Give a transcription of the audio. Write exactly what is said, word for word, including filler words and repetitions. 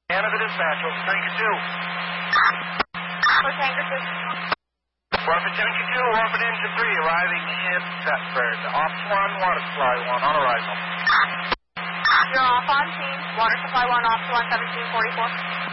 Canada Dispatch, over Tanker two. For Tanker two. Orphan Tanker two, Orphan Engine three, arriving in Thetford. Off one, water supply one, on arrival. You're off on team. Water supply one, off to one seventeen forty-four.